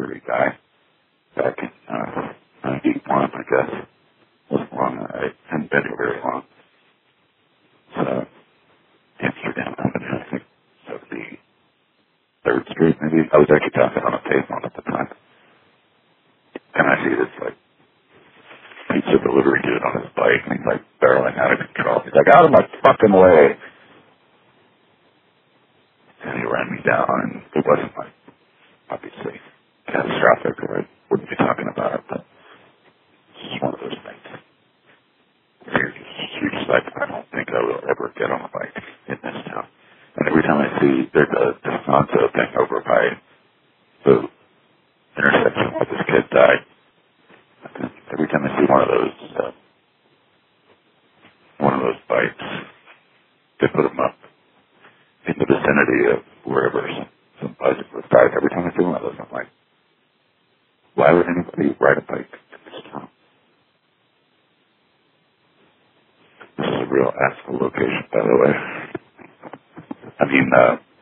delivery guy back in 91, I guess. Wasn't long. I hadn't been here very long. So, Amsterdam Avenue, I think, 73rd Street, maybe. I was actually talking on a payphone at the time. And I see this, like, pizza delivery dude on his bike, and he's, like, barreling out of control. He's like, out of my fucking way. And he ran me down, and it wasn't, like, obviously catastrophic, or I wouldn't be talking about it, but it's just one of those things. You're just like, I don't think I will ever get on a bike in this town. And every time I see, there's a Descanso thing over by the intersection where this kid died. Every time I see one of those bikes, they put them up in the vicinity of wherever some bicyclist died. Every time I see one of those, I'm like, why would anybody ride a bike in this town? This is a real asshole location, by the way. I mean,